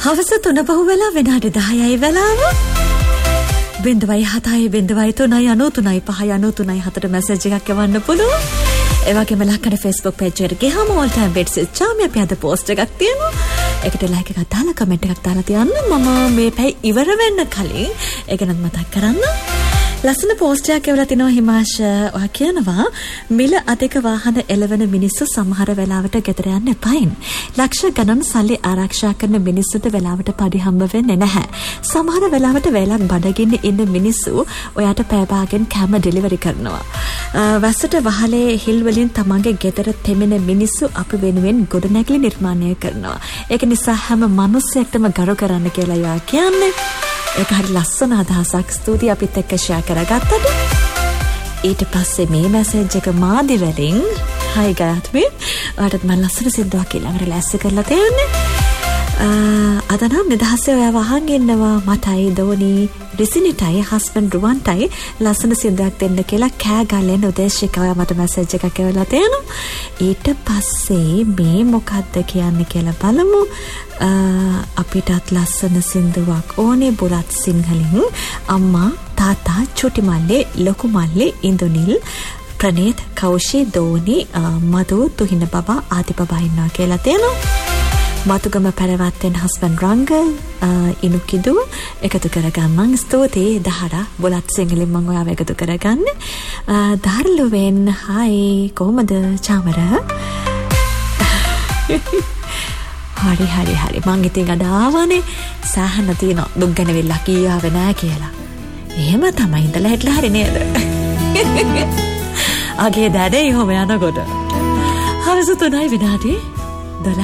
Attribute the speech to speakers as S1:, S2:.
S1: හවස 3 පහු වෙලා විනාඩි 10යි වෙලාව. 0.7.3.93.5.93.4 මැසේජ් එකක් යවන්න පුළුවන්. ඒ වගේම ලක්කඩ Facebook page එකට ගියාම all time bets චාමි අපි අද post එකක් තියෙනවා. ඒකට like එකක් දාලා comment එකක් දාලා තියන්න. මම මේ පැය ඉවර වෙන්න කලින් ඒක නම් මතක් කරන්න. ලස්සන post එකක් එවලා තිනවා හිමාෂ. ඔයා කියනවා මිල අධික වාහන එළවෙන මිනිස්සු සමහර වෙලාවට ගෙදර යන්න එපයින්. ලක්ෂ ගණන් සල්ලි ආරක්ෂා කරන මිනිස්සුන්ට වෙලාවට පඩි හම්බ වෙන්නේ නැහැ. සමහර වෙලාවට වේලක් බඩගින්න ඉන්න මිනිස්සු ඔයාට පෑ භාගෙන් කැම ඩෙලිවරි කරනවා. වැස්සට වහලේ හිල් වලින් තමන්ගේ ගෙදර තෙමෙන මිනිස්සු අප වෙනුවෙන් ගොඩනැගිලි නිර්මාණය කරනවා. ඒක නිසා හැම මිනිස්සෙක්ටම ගරු කරන්න කියලා ඔයා කියන්නේ. ඒක හරි ලස්සන අදහසක්. ස්තුතියි අපිත් එක්ක ෂෙයා කරගත්තට. ඊට පස්සේ මේ මැසේජ් එක මාදි වලින් හයි ගාත්මි. ඔයාලට මම ලස්සන සින්දුවක් ඊළඟට ලෑස්ති කරලා තියෙන්නේ. අද නම් නිදහසේ ඔයාව අහන් ඉන්නවා මටයි දෝනි රිසිනිටයි හස්බන්ඩ් රුවන්ටයි ලස්සන සින්දුවක් දෙන්න කියලා කෑ ගලෙන් උදේශික ඔයා මට මැසේජ් එකක් එවලා තියෙනවා. ඊට පස්සේ මේ මොකක්ද කියන්නේ කියලා බලමු. අපිටත් ලස්සන සින්දුවක් ඕනේ බුලත් සිංහලින්. අම්මා තාත්තා චුටි මල්ලේ ලොකු මල්ලේ ඉන්දුනිල් ප්‍රනීත් කෞෂි දෝනි මధు තුහින බබා ආදි බබා ඉන්නවා කියලා තියෙනවා. මතුගම පැරවත්තෙන් හස්බන්ඩ් රංගල් ඉනුකිදුව එකතු කරගන්නන් ස්තුතියි දහරා බුලත් සිංහලින් මම ඔයාව එකතු කරගන්න. ධර්ලුවෙන් හයි කොහමද චාමර? හරි මං ඉතින් අද ආවනේ සාහන තියෙන දුක් ගැන වෙලා කියාවේ නෑ කියලා. එහෙම තමයි ඉඳලා හිටලා හරි නේද? අගේ දැඩේ ඔහම යනකොට හවස 3යි විනාඩි